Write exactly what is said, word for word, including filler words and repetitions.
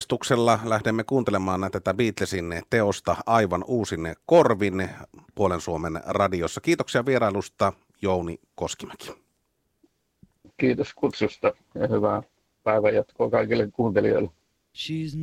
puristuksella lähdemme kuuntelemaan tätä Beatlesin teosta aivan uusin korvin Puolen Suomen radiossa. Kiitoksia vierailusta, Jouni Koskimäki. Kiitos kutsusta ja hyvää päivänjatkoa kaikille kuuntelijoille.